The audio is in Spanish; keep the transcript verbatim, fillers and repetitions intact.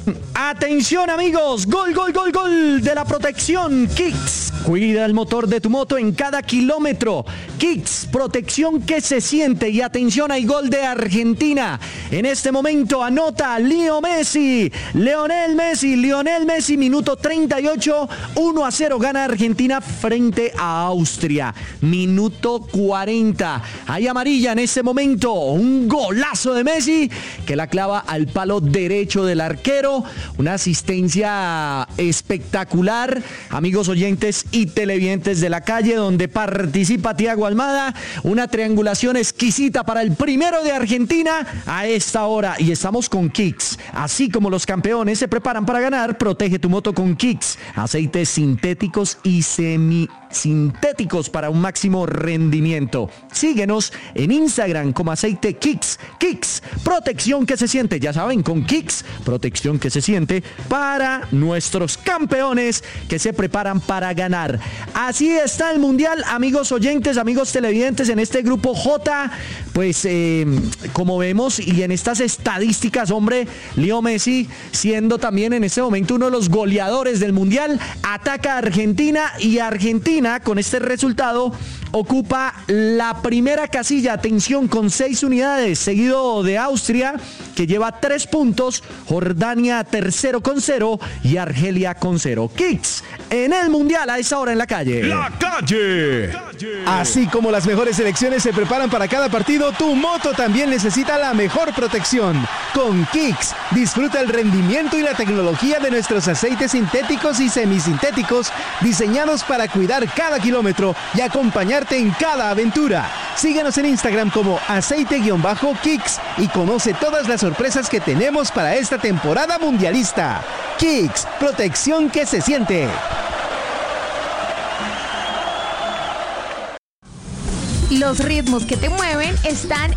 Atención amigos, gol, gol, gol, gol de la protección Kicks. Cuida el motor de tu moto en cada kilómetro. Kicks, protección que se siente. Y atención, hay gol de Argentina. En este momento anota Leo Messi. Lionel Messi, Lionel Messi, minuto treinta y ocho, uno a cero gana Argentina frente a Austria. Minuto cuarenta. Hay amarilla en este momento. Un golazo de Messi que la clava al palo derecho del arquero. Una asistencia espectacular, amigos oyentes y televidentes de la calle, donde participa Thiago Almada. Una triangulación exquisita para el primero de Argentina a esta hora. Y estamos con Kicks. Así como los campeones se preparan para ganar, protege tu moto con Kicks. Aceites sintéticos y semisintéticos para un máximo rendimiento. Síguenos en Instagram como aceite Kicks. Kicks, protección que se siente. Ya saben, con Kicks, protección que se siente para nuestros campeones que se preparan para ganar. Así está el mundial, amigos oyentes, amigos televidentes, en este grupo J. Pues eh, como vemos y en estas estadísticas, hombre, Leo Messi siendo también en este momento uno de los goleadores del mundial, ataca a Argentina y Argentina con este resultado ocupa la primera casilla, atención, con seis unidades, seguido de Austria que lleva tres puntos, Jordania tercero con cero y Argelia con cero. Kicks en el mundial a esa hora en la calle. La calle. Así como las mejores selecciones se preparan para cada partido, tu moto también necesita la mejor protección. Con Kicks, disfruta el rendimiento y la tecnología de nuestros aceites sintéticos y semisintéticos diseñados para cuidar cada kilómetro y acompañarte en cada aventura. Síguenos en Instagram como aceite-kicks y conoce todas las sorpresas que tenemos para esta temporada mundialista. Kicks, protección que se siente. Los ritmos que te mueven están